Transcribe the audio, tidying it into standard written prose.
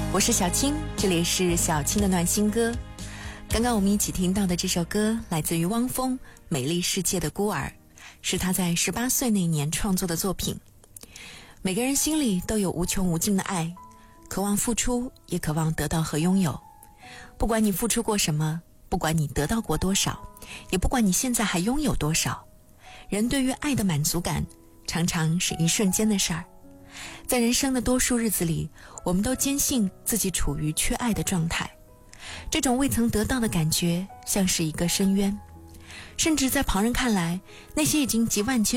我是小青，这里是小青的暖心歌。刚刚我们一起听到的这首歌来自于汪峰《美丽世界的孤儿》，是他在18岁那年创作的作品。每个人心里都有无穷无尽的爱，渴望付出，也渴望得到和拥有。不管你付出过什么，不管你得到过多少，也不管你现在还拥有多少，人对于爱的满足感常常是一瞬间的事儿。在人生的多数日子里，我们都坚信自己处于缺爱的状态，这种未曾得到的感觉像是一个深渊，甚至在旁人看来，那些已经集万千